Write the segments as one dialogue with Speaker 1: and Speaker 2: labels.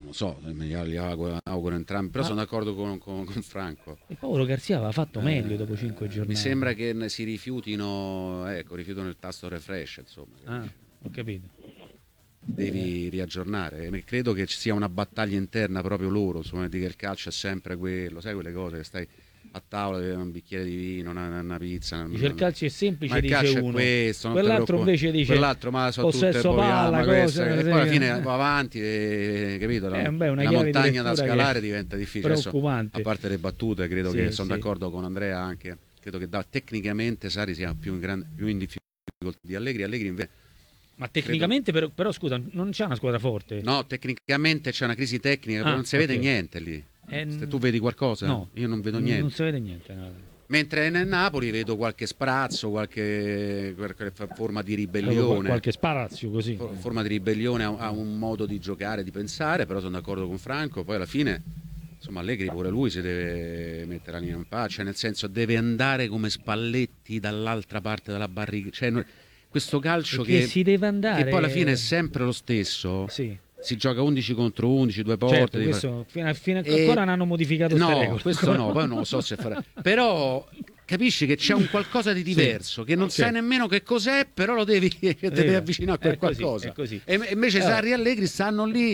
Speaker 1: non so, gli auguro entrambi, però sono d'accordo con Franco.
Speaker 2: E Paolo Garzia aveva fatto meglio dopo 5 giornate.
Speaker 1: Mi sembra che si rifiutino il tasto refresh, insomma.
Speaker 2: Ho capito.
Speaker 1: Devi riaggiornare. Credo che ci sia una battaglia interna proprio loro, insomma, di che il calcio è sempre quello, sai quelle cose che stai a tavola, un bicchiere di vino, una pizza.
Speaker 2: Dice il calcio è semplice,
Speaker 1: ma il calcio
Speaker 2: dice
Speaker 1: è
Speaker 2: uno.
Speaker 1: questo,
Speaker 2: Quell'altro invece dice
Speaker 1: quell'altro, ma sono tutte
Speaker 2: possesso palla,
Speaker 1: queste,
Speaker 2: cosa,
Speaker 1: e poi alla fine va avanti, capito?
Speaker 2: una
Speaker 1: la montagna da scalare
Speaker 2: che
Speaker 1: diventa difficile.
Speaker 2: preoccupante.
Speaker 1: A parte le battute, credo
Speaker 2: Sì,
Speaker 1: che sono
Speaker 2: sì.
Speaker 1: d'accordo con Andrea anche. Credo che tecnicamente Sarri sia più in difficoltà di Allegri. Allegri invece.
Speaker 2: Ma tecnicamente però scusa, non c'è una squadra forte?
Speaker 1: No, tecnicamente c'è una crisi tecnica, però non si vede niente lì. Se tu vedi qualcosa?
Speaker 2: No,
Speaker 1: io non vedo niente.
Speaker 2: Non si vede niente. No.
Speaker 1: Mentre nel Napoli vedo qualche sprazzo, qualche forma di ribellione.
Speaker 2: Qualche sparazio così.
Speaker 1: Forma di ribellione a un modo di giocare, di pensare, però sono d'accordo con Franco. Poi alla fine, insomma, Allegri pure lui si deve mettere l'anima in pace, nel senso deve andare come Spalletti dall'altra parte della barriga. Cioè, questo calcio che
Speaker 2: si deve andare,
Speaker 1: che poi alla fine è sempre lo stesso.
Speaker 2: Sì.
Speaker 1: Si gioca 11 contro 11, due porte.
Speaker 2: Certo, questo, fino a ancora non hanno modificato queste regole.
Speaker 1: Questo no, poi non lo so se farà. Però capisci che c'è un qualcosa di diverso, che non sai nemmeno che cos'è, però lo devi avvicinare a quel qualcosa.
Speaker 2: È così.
Speaker 1: E invece Sarri e Allegri stanno lì,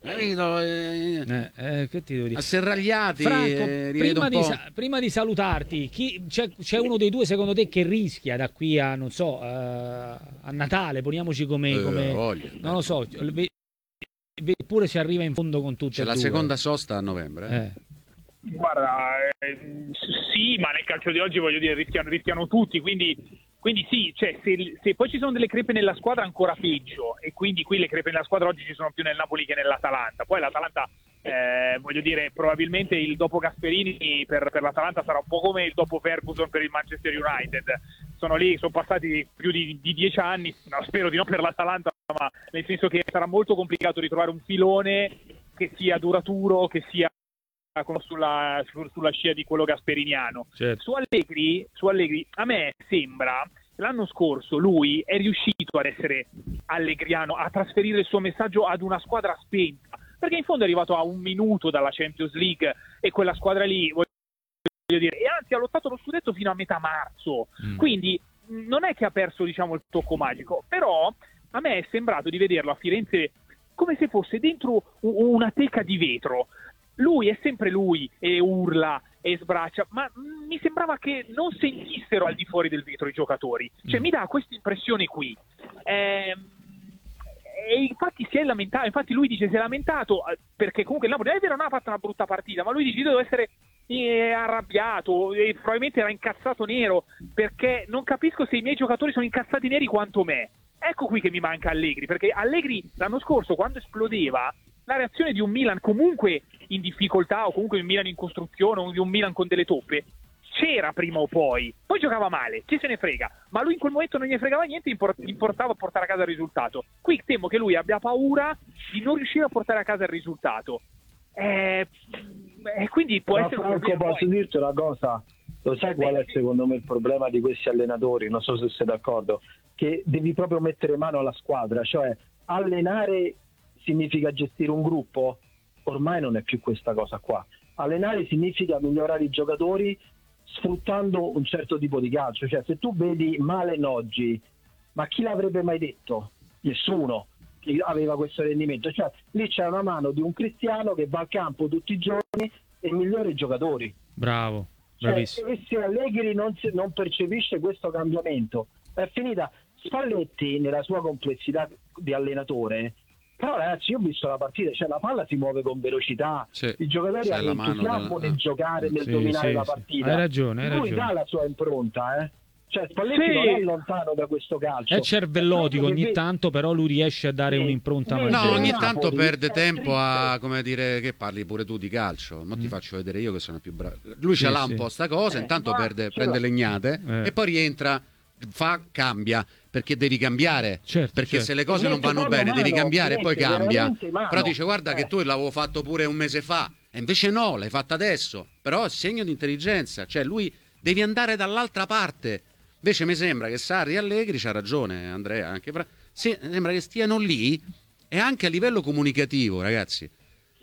Speaker 2: che ti devo dire?
Speaker 1: asserragliati.
Speaker 2: Franco, prima di salutarti, c'è uno dei due secondo te che rischia da qui a, non so, a Natale, poniamoci come non lo so, pure si arriva in fondo con tutte
Speaker 1: c'è la seconda sosta a novembre.
Speaker 3: Guarda, sì, ma nel calcio di oggi voglio dire rischiano tutti, quindi sì, cioè, se poi ci sono delle crepe nella squadra ancora peggio, e quindi qui le crepe nella squadra oggi ci sono più nel Napoli che nell'Atalanta. Poi l'Atalanta, voglio dire, probabilmente il dopo Gasperini per l'Atalanta sarà un po' come il dopo Ferguson per il Manchester United. Sono passati più di 10 anni, no, spero di no per l'Atalanta, ma nel senso che sarà molto complicato ritrovare un filone che sia duraturo, che sia sulla scia di quello gasperiniano.
Speaker 2: Certo.
Speaker 3: Su Allegri a me sembra l'anno scorso lui è riuscito ad essere allegriano, a trasferire il suo messaggio ad una squadra spenta, perché in fondo è arrivato a un minuto dalla Champions League e quella squadra lì, voglio dire, e anzi ha lottato lo scudetto fino a metà marzo, quindi non è che ha perso, diciamo, il tocco magico, però a me è sembrato di vederlo a Firenze come se fosse dentro una teca di vetro. Lui è sempre lui e urla e sbraccia, ma mi sembrava che non sentissero al di fuori del vetro i giocatori. Cioè mi dà questa impressione qui. E infatti si è lamentato, infatti lui dice si è lamentato perché comunque il Napoli è vero, non ha fatto una brutta partita, ma lui dice deve essere arrabbiato e probabilmente era incazzato nero, perché non capisco se i miei giocatori sono incazzati neri quanto me. Ecco qui che mi manca Allegri, perché Allegri l'anno scorso quando esplodeva la reazione di un Milan comunque in difficoltà, o comunque un Milan in costruzione, o di un Milan con delle toppe, c'era prima o poi giocava male, chi se ne frega, ma lui in quel momento non gli fregava niente, importava portare a casa il risultato. Qui temo che lui abbia paura di non riuscire a portare a casa il risultato, e quindi può essere un
Speaker 4: Franco,
Speaker 3: problema.
Speaker 4: posso dirti una cosa? Lo sai qual è secondo me il problema di questi allenatori? Non so se sei d'accordo, che devi proprio mettere mano alla squadra, cioè allenare significa gestire un gruppo. Ormai non è più questa cosa qua. Allenare significa migliorare i giocatori sfruttando un certo tipo di calcio. Cioè, se tu vedi Malen oggi, ma chi l'avrebbe mai detto? Nessuno che aveva questo rendimento. Cioè, lì c'è una mano di un Cristiano che va al campo tutti i giorni e migliora i giocatori.
Speaker 2: Bravo, bravissimo.
Speaker 4: E se Allegri non percepisce questo cambiamento, è finita. Spalletti, nella sua complessità di allenatore, però ragazzi, io ho visto la partita, cioè la palla si muove con velocità, i giocatori hanno entusiasmo nel giocare, nel dominare la partita.
Speaker 2: Hai ragione.
Speaker 4: Lui dà la sua impronta, cioè Spalletti non è lontano da questo calcio.
Speaker 2: È cervellotico ogni tanto, però lui riesce a dare un'impronta maggiore.
Speaker 1: No, ogni tanto perde tempo a, come dire, che parli pure tu di calcio, ma ti faccio vedere io che sono più bravo. Lui ce l'ha un po' sta cosa, intanto prende legnate e poi rientra, cambia, perché devi cambiare, perché se le cose non vanno bene devi cambiare e poi cambia. Però dice guarda che tu l'avevo fatto pure un mese fa e invece no, l'hai fatta adesso, però è segno di intelligenza, cioè lui devi andare dall'altra parte. Invece mi sembra che Sarri e Allegri, c'ha ragione Andrea, anche sembra che stiano lì, e anche a livello comunicativo, ragazzi,